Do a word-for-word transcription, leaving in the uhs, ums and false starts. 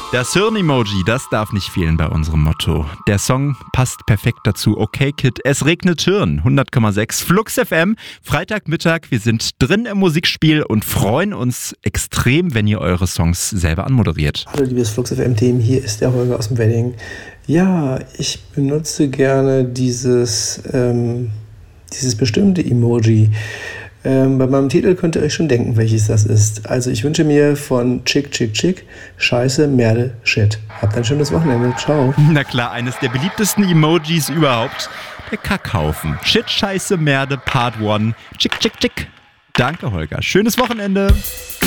Das Hirn-Emoji, das darf nicht fehlen bei unserem Motto. Der Song passt perfekt dazu. Okay, Kid, es regnet Hirn. hundert Komma sechs Flux F M. Freitagmittag, wir sind drin im Musikspiel und freuen uns extrem, wenn ihr eure Songs selber anmoderiert. Hallo liebes Flux F M-Team, hier ist der Holger aus dem Wedding. Ja, ich benutze gerne dieses, ähm, dieses bestimmte Emoji. Ähm, bei meinem Titel könnt ihr euch schon denken, welches das ist. Also ich wünsche mir von Chick, Chick, Chick, Scheiße, Merde, Shit. Habt ein schönes Wochenende. Ciao. Na klar, eines der beliebtesten Emojis überhaupt. Der Kackhaufen. Shit, Scheiße, Merde, Part eins. Chick, Chick, Chick. Danke, Holger. Schönes Wochenende.